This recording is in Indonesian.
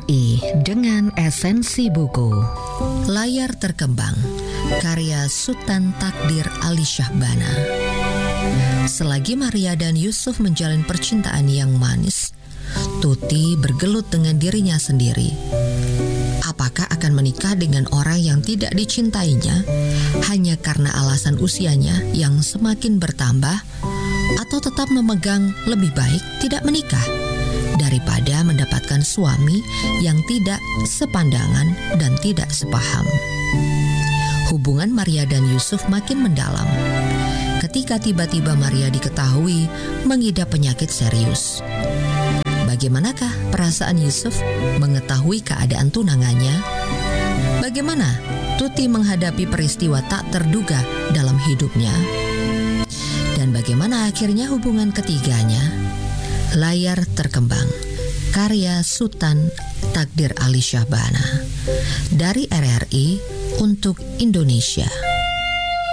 RRI dengan esensi buku. Layar Terkembang, karya Sultan Takdir Ali Syahbana. Selagi Maria dan Yusuf menjalin percintaan yang manis, Tuti bergelut dengan dirinya sendiri. Apakah akan menikah dengan orang yang tidak dicintainya hanya karena alasan usianya yang semakin bertambah, atau tetap memegang lebih baik tidak menikah daripada mendapatkan suami yang tidak sepandangan dan tidak sepaham? Hubungan Maria dan Yusuf makin mendalam ketika tiba-tiba Maria diketahui mengidap penyakit serius. Bagaimanakah perasaan Yusuf mengetahui keadaan tunangannya? Bagaimana Tuti menghadapi peristiwa tak terduga dalam hidupnya? Dan bagaimana akhirnya hubungan ketiganya? Layar Terkembang, karya Sultan Takdir Ali Syahbana, dari RRI untuk Indonesia.